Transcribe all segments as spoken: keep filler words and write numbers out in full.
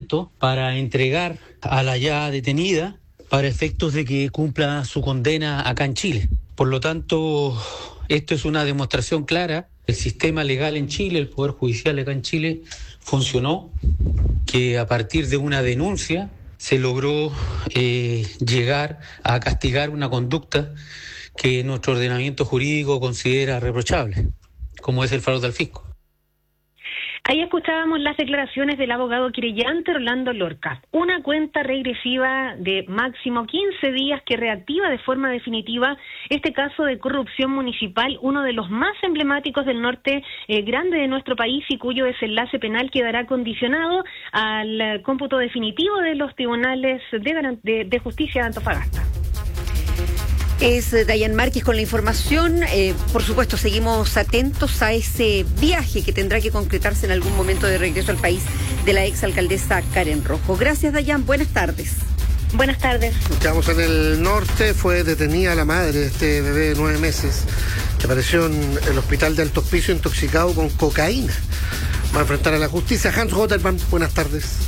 instrumento para entregar a la ya detenida para efectos de que cumpla su condena acá en Chile. Por lo tanto, esto es una demostración clara. El sistema legal en Chile, el Poder Judicial acá en Chile, funcionó, que a partir de una denuncia se logró eh, llegar a castigar una conducta que nuestro ordenamiento jurídico considera reprochable, como es el fraude al fisco. Ahí escuchábamos las declaraciones del abogado querellante Rolando Lorca. Una cuenta regresiva de máximo quince días que reactiva de forma definitiva este caso de corrupción municipal, uno de los más emblemáticos del norte eh, grande de nuestro país y cuyo desenlace penal quedará condicionado al eh, cómputo definitivo de los tribunales de, de, de justicia de Antofagasta. Es Dayan Márquez con la información. Eh, por supuesto, seguimos atentos a ese viaje que tendrá que concretarse en algún momento de regreso al país de la exalcaldesa Karen Rojo. Gracias, Dayan. Buenas tardes. Buenas tardes. Estamos en el norte. Fue detenida la madre de este bebé de nueve meses que apareció en el hospital de Alto Hospicio intoxicado con cocaína. Va a enfrentar a la justicia. Hans Rotterman, buenas tardes.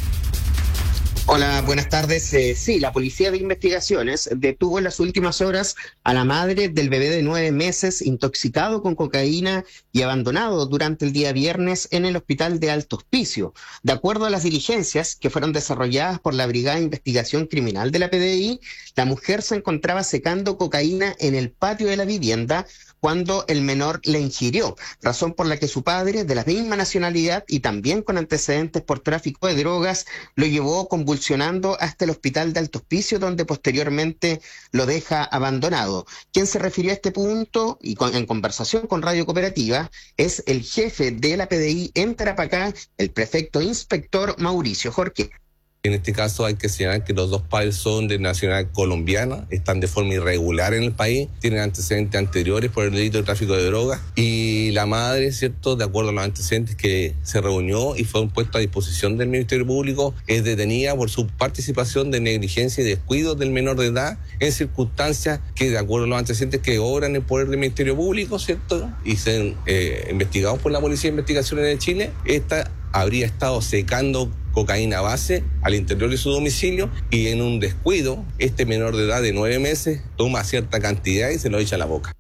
Hola, buenas tardes. Eh, sí, la Policía de Investigaciones detuvo en las últimas horas a la madre del bebé de nueve meses intoxicado con cocaína y abandonado durante el día viernes en el hospital de Alto Hospicio. De acuerdo a las diligencias que fueron desarrolladas por la Brigada de Investigación Criminal de la P D I, la mujer se encontraba secando cocaína en el patio de la vivienda cuando el menor le ingirió, razón por la que su padre, de la misma nacionalidad y también con antecedentes por tráfico de drogas, lo llevó convulsionando hasta el hospital de Alto Hospicio, donde posteriormente lo deja abandonado. Quien se refirió a este punto y con, en conversación con Radio Cooperativa es el jefe de la P D I en Tarapacá, el prefecto inspector Mauricio Jorge. En este caso hay que señalar que los dos padres son de nacionalidad colombiana, están de forma irregular en el país, tienen antecedentes anteriores por el delito de tráfico de drogas y la madre, ¿cierto?, de acuerdo a los antecedentes que se reunió y fue puesto a disposición del Ministerio Público, es detenida por su participación de negligencia y descuido del menor de edad en circunstancias que, de acuerdo a los antecedentes que obran en el poder del Ministerio Público, ¿cierto?, y sean eh, investigados por la Policía de Investigaciones de Chile, esta habría estado secando cocaína base al interior de su domicilio y en un descuido, este menor de edad de nueve meses toma cierta cantidad y se lo echa a la boca.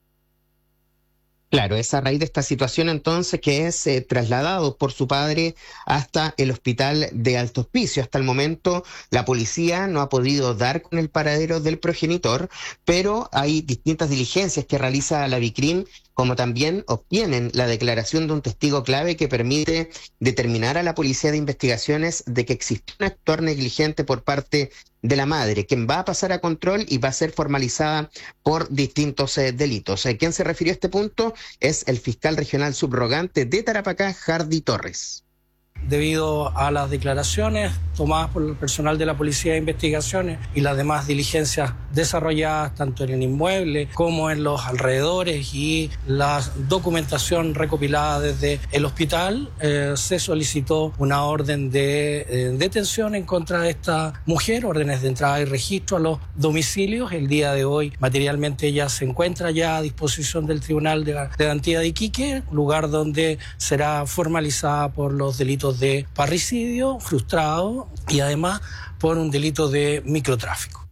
Claro, es a raíz de esta situación entonces que es eh, trasladado por su padre hasta el hospital de Alto Hospicio. Hasta el momento la policía no ha podido dar con el paradero del progenitor, pero hay distintas diligencias que realiza la Vicrim, como también obtienen la declaración de un testigo clave que permite determinar a la Policía de Investigaciones de que existe un actor negligente por parte de la madre, quien va a pasar a control y va a ser formalizada por distintos eh, delitos. Eh, quien se refirió a este punto es el fiscal regional subrogante de Tarapacá, Hardy Torres. Debido a las declaraciones tomadas por el personal de la Policía de Investigaciones y las demás diligencias desarrolladas tanto en el inmueble como en los alrededores y la documentación recopilada desde el hospital, eh, se solicitó una orden de eh, detención en contra de esta mujer, órdenes de entrada y registro a los domicilios. El día de hoy materialmente ella se encuentra ya a disposición del Tribunal de Garantía de Iquique, lugar donde será formalizada por los delitos de parricidio frustrado y además por un delito de microtráfico.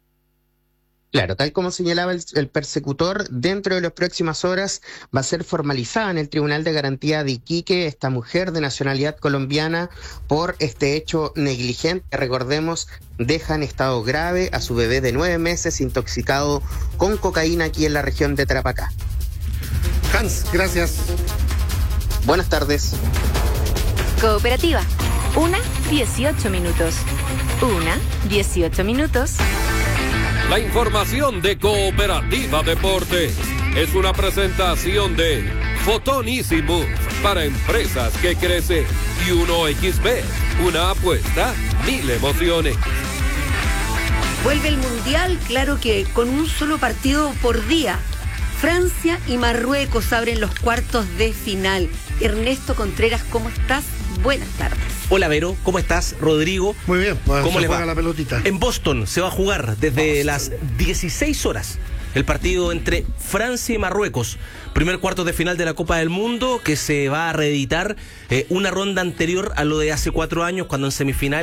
Claro, tal como señalaba el, el persecutor, dentro de las próximas horas va a ser formalizada en el Tribunal de Garantía de Iquique esta mujer de nacionalidad colombiana por este hecho negligente. Recordemos, deja en estado grave a su bebé de nueve meses intoxicado con cocaína aquí en la región de Tarapacá. Hans, gracias. Buenas tardes. Cooperativa. Una, dieciocho minutos. Una, dieciocho minutos. La información de Cooperativa Deportes es una presentación de Fotonísimo para empresas que crecen y uno equis be, una apuesta, mil emociones. Vuelve el Mundial, claro que con un solo partido por día. Francia y Marruecos abren los cuartos de final. Ernesto Contreras, ¿cómo estás? Buenas tardes. Hola Vero, ¿cómo estás? Rodrigo. Muy bien, pues ¿cómo se les juega va? La pelotita. En Boston se va a jugar desde las dieciséis horas el partido entre Francia y Marruecos. Primer cuarto de final de la Copa del Mundo que se va a reeditar eh, una ronda anterior a lo de hace cuatro años cuando en semifinal